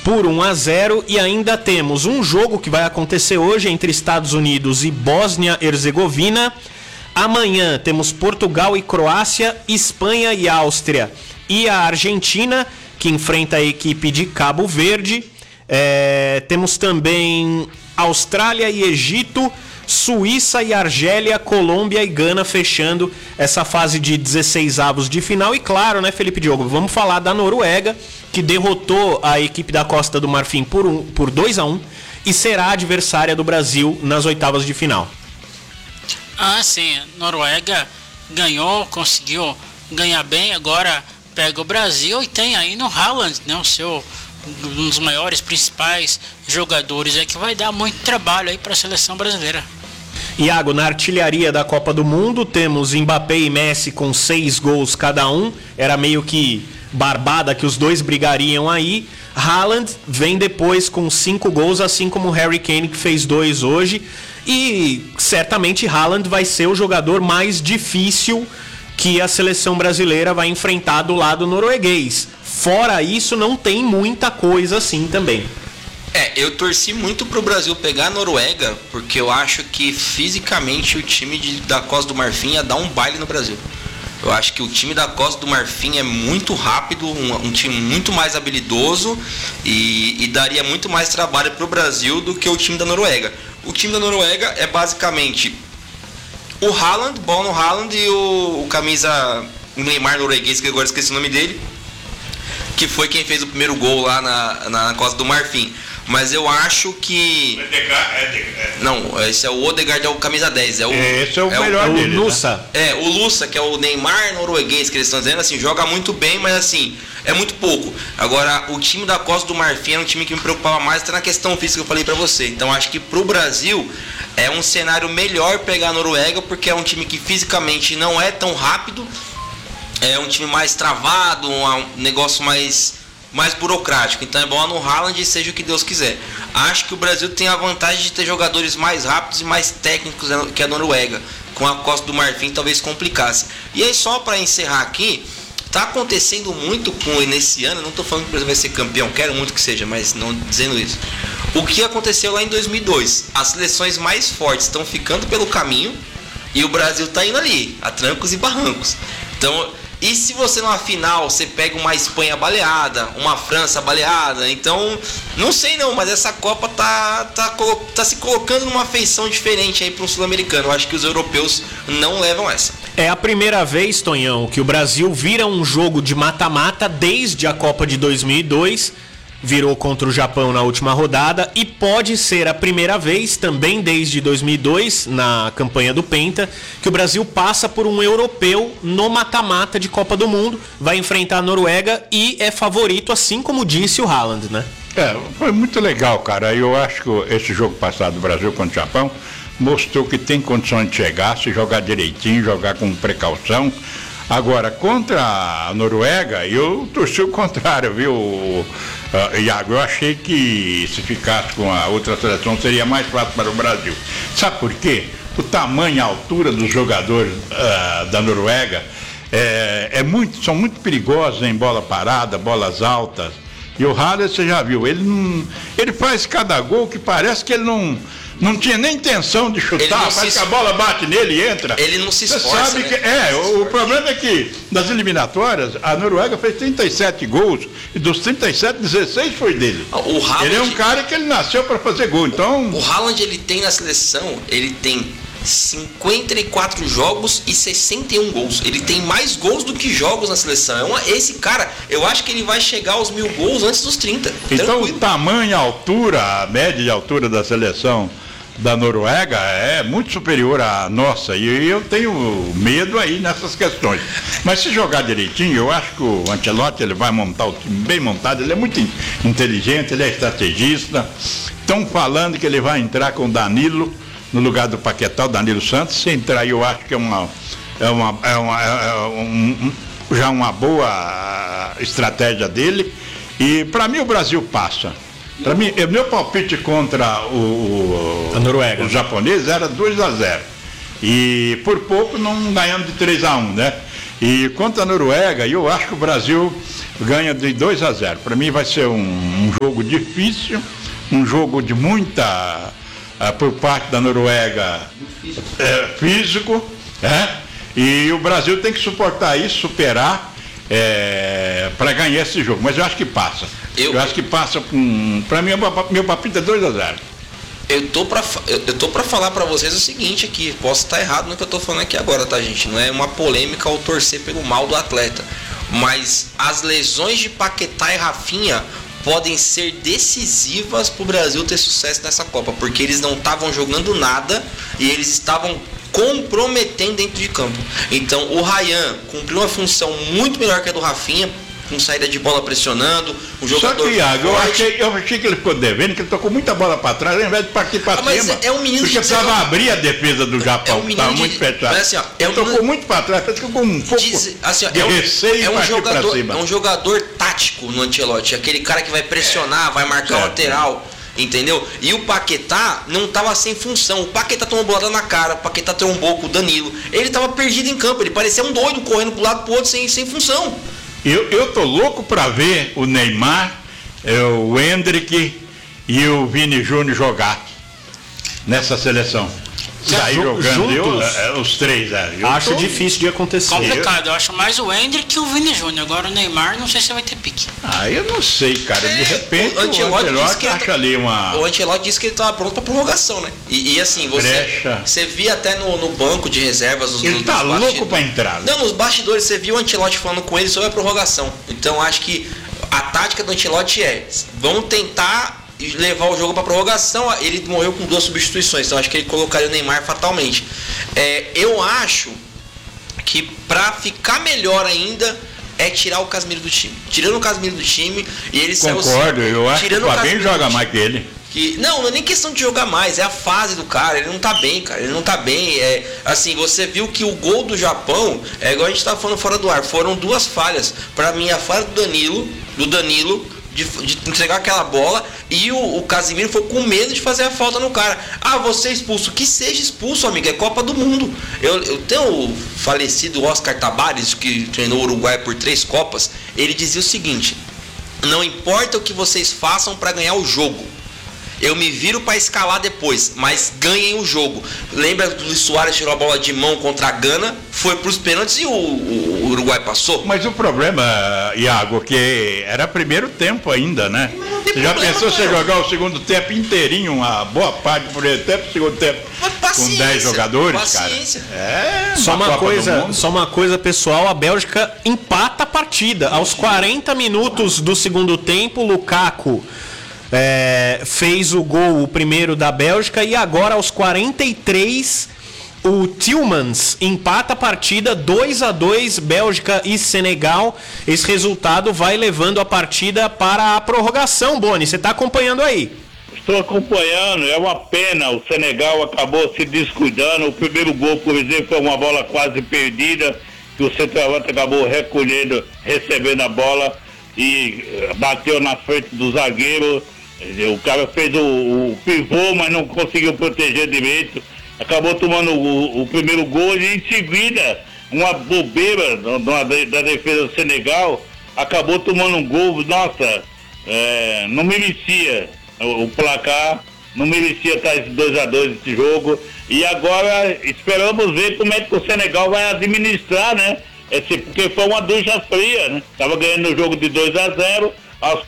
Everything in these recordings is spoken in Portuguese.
por 1-0, e ainda temos um jogo que vai acontecer hoje entre Estados Unidos e Bósnia-Herzegovina. Amanhã temos Portugal e Croácia, Espanha e Áustria e a Argentina, que enfrenta a equipe de Cabo Verde. Temos também Austrália e Egito, Suíça e Argélia, Colômbia e Gana fechando essa fase de 16avos de final. E claro, né, Felipe Diogo, vamos falar da Noruega, que derrotou a equipe da Costa do Marfim por 2-1 e será adversária do Brasil nas oitavas de final. Ah, sim, Noruega ganhou, conseguiu ganhar bem, agora pega o Brasil e tem aí no Haaland, né, um dos maiores, principais jogadores, que vai dar muito trabalho aí para a seleção brasileira. Iago, na artilharia da Copa do Mundo temos Mbappé e Messi com 6 gols cada um, era meio que barbada que os dois brigariam aí. Haaland vem depois com 5 gols, assim como o Harry Kane, que fez 2 hoje. E certamente Haaland vai ser o jogador mais difícil que a seleção brasileira vai enfrentar do lado norueguês. Fora isso, não tem muita coisa assim também. Eu torci muito pro Brasil pegar a Noruega, porque eu acho que fisicamente o time da Costa do Marfim ia dar um baile no Brasil. Eu acho que o time da Costa do Marfim é muito rápido, um time muito mais habilidoso e daria muito mais trabalho pro Brasil do que o time da Noruega. O time da Noruega é basicamente o Haaland, Bono Haaland e o camisa Neymar norueguês, que agora esqueci o nome dele, que foi quem fez o primeiro gol lá na Costa do Marfim. Mas eu acho que... Não, esse é o Odegaard, é o camisa 10. Esse é o melhor dele, o Lusa. Né? O Lusa, que é o Neymar norueguês, que eles estão dizendo, assim, joga muito bem, mas assim, é muito pouco. Agora, o time da Costa do Marfim era um time que me preocupava mais, até na questão física que eu falei pra você. Então, acho que pro Brasil é um cenário melhor pegar a Noruega, porque é um time que fisicamente não é tão rápido, é um time mais travado, um negócio mais burocrático. Então é bom no Haaland, seja o que Deus quiser. Acho que o Brasil tem a vantagem de ter jogadores mais rápidos e mais técnicos que a Noruega. Com a Costa do Marfim talvez complicasse. E aí, só para encerrar aqui, tá acontecendo muito nesse ano, não tô falando que o Brasil vai ser campeão, quero muito que seja, mas não dizendo isso. O que aconteceu lá em 2002, as seleções mais fortes estão ficando pelo caminho e o Brasil tá indo ali, a trancos e barrancos. Então, e se você numa final, você pega uma Espanha baleada, uma França baleada, então, não sei não, mas essa Copa tá se colocando numa feição diferente aí para um sul-americano. Eu acho que os europeus não levam essa. É a primeira vez, Tonhão, que o Brasil vira um jogo de mata-mata desde a Copa de 2002, virou contra o Japão na última rodada, e pode ser a primeira vez, também desde 2002, na campanha do Penta, que o Brasil passa por um europeu no mata-mata de Copa do Mundo, vai enfrentar a Noruega e é favorito, assim como disse o Haaland, né? Foi muito legal, cara. Eu acho que esse jogo passado do Brasil contra o Japão mostrou que tem condições de chegar, se jogar direitinho, jogar com precaução. Agora, contra a Noruega, eu torci o contrário, viu, Iago? Eu achei que se ficasse com a outra seleção seria mais fácil para o Brasil. Sabe por quê? O tamanho e a altura dos jogadores da Noruega são muito perigosos em bola parada, bolas altas. E o Haaland, você já viu, ele faz cada gol que parece que ele não tinha nem intenção de chutar, parece que a bola bate nele e entra. Ele não se esforça. Você sabe, né? O problema é que nas eliminatórias a Noruega fez 37 gols e dos 37, 16 foi dele. O Haaland, ele é um cara que ele nasceu para fazer gol, então... O Haaland, ele tem na seleção, ele tem 54 jogos e 61 gols. Ele tem mais gols do que jogos na seleção. Esse cara, eu acho que ele vai chegar aos 1000 gols antes dos 30. Então tranquilo. O tamanho, a altura, a média de altura da seleção da Noruega é muito superior à nossa, e eu tenho medo aí nessas questões. Mas se jogar direitinho, eu acho que o Ancelotti ele vai montar o time bem montado, ele é muito inteligente, ele é estrategista. Estão falando que ele vai entrar com o Danilo no lugar do Paquetá, o Danilo Santos. Se entrar, eu acho que já uma boa estratégia dele. E para mim o Brasil passa. Para mim, meu palpite contra a Noruega, os japoneses era 2-0. E por pouco não ganhamos de 3-1, né? E quanto à Noruega, eu acho que o Brasil ganha de 2-0. Para mim vai ser um jogo difícil, um jogo de muita, por parte da Noruega, físico, e o Brasil tem que suportar isso, superar, para ganhar esse jogo. Mas eu acho que passa. Eu acho que passa com... Para mim, meu palpite é 2-0. Eu tô pra falar pra vocês o seguinte aqui, posso estar errado no que eu tô falando aqui agora, tá, gente? Não é uma polêmica ou torcer pelo mal do atleta, mas as lesões de Paquetá e Rafinha podem ser decisivas pro Brasil ter sucesso nessa Copa, porque eles não estavam jogando nada e eles estavam comprometendo dentro de campo. Então o Ryan cumpriu uma função muito melhor que a do Rafinha, com saída de bola pressionando, o jogador. Só que, Iago, eu achei que ele ficou devendo, que ele tocou muita bola para trás, ao invés de partir para cima. É um menino porque precisava abrir a defesa do Japão, que estava muito fechado. Assim, ó, ele tocou muito para trás, ficou com um pouco assim, ó, de receio e partir para cima. É um jogador tático no Ancelotti, aquele cara que vai pressionar, vai marcar o lateral. Entendeu? E o Paquetá não estava sem função. O Paquetá tomou bolada na cara, o Paquetá trombou com o Danilo. Ele estava perdido em campo, ele parecia um doido correndo para um lado para o outro sem função. Eu tô louco para ver o Neymar, o Hendrick e o Vini Júnior jogar nessa seleção. Sair jogando os três. Acho difícil de acontecer. Complicado, eu acho mais o Hendrick que o Vini Júnior. Agora o Neymar, não sei se vai ter pique. Eu não sei, cara. De repente o Ancelotti acha ali uma... O Ancelotti disse que ele estava pronto para prorrogação, né? E assim, você via até no banco de reservas... Ele tá louco para entrar. Não, nos bastidores você viu o Ancelotti falando com ele sobre a prorrogação. Então acho que a tática do Ancelotti vamos tentar levar o jogo para prorrogação. Ele morreu com 2 substituições, então acho que ele colocaria o Neymar fatalmente. Eu acho que para ficar melhor ainda é tirar o Casemiro do time. Tirando o Casemiro do time e ele saiu... Concordo, eu acho que o Fabinho joga mais que ele. Não é nem questão de jogar mais, é a fase do cara, ele não tá bem, cara, ele não tá bem. Assim, você viu que o gol do Japão, igual a gente tava falando fora do ar, foram 2 falhas. Para mim, a falha do Danilo de entregar aquela bola, e o Casemiro foi com medo de fazer a falta no cara. Você é expulso, que seja expulso, amigo, é Copa do Mundo. Eu tenho o falecido Oscar Tabares, que treinou o Uruguai por 3 Copas, ele dizia o seguinte: não importa o que vocês façam para ganhar o jogo, eu me viro para escalar depois, mas ganhem o jogo. Lembra que o Luis Suárez tirou a bola de mão contra a Gana, foi para os pênaltis e o Uruguai passou? Mas o problema, Iago, que era primeiro tempo ainda, né? Você já pensou você jogar o segundo tempo inteirinho, uma boa parte do primeiro tempo, segundo tempo, com 10 jogadores, paciência. Cara? Só uma coisa, pessoal, a Bélgica empata a partida. Aos 40 minutos do segundo tempo, Lukaku fez o gol, o primeiro da Bélgica, e agora aos 43 o Tielemans empata a partida 2-2, Bélgica e Senegal. Esse resultado vai levando a partida para a prorrogação. Boni, você está acompanhando aí? Estou acompanhando, é uma pena, o Senegal acabou se descuidando. O primeiro gol, por exemplo, foi uma bola quase perdida, que o centroavante acabou recolhendo, recebendo a bola e bateu na frente do zagueiro. O cara fez o pivô, mas não conseguiu proteger direito. Acabou tomando o primeiro gol e em seguida, uma bobeira da defesa do Senegal, acabou tomando um gol. Nossa, não merecia o placar, não merecia estar esse 2-2 esse jogo. E agora esperamos ver como é que o Senegal vai administrar, né? Porque foi uma ducha fria, né? Estava ganhando o jogo de 2-0. Aos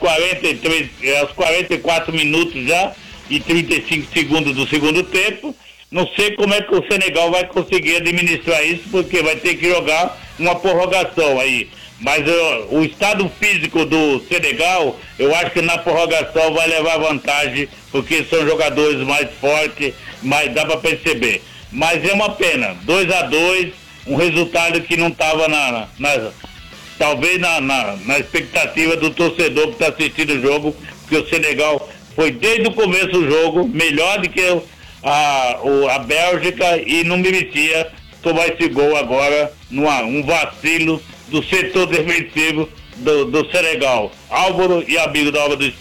44 minutos já e 35 segundos do segundo tempo. Não sei como é que o Senegal vai conseguir administrar isso, porque vai ter que jogar uma prorrogação aí. Mas o estado físico do Senegal, eu acho que na prorrogação vai levar vantagem, porque são jogadores mais fortes, mas dá para perceber. Mas é uma pena, 2-2, um resultado que não estava talvez na expectativa do torcedor que está assistindo o jogo, porque o Senegal foi desde o começo do jogo melhor do que a Bélgica e não merecia tomar esse gol agora, um vacilo do setor defensivo do Senegal. Álvaro e amigo da obra do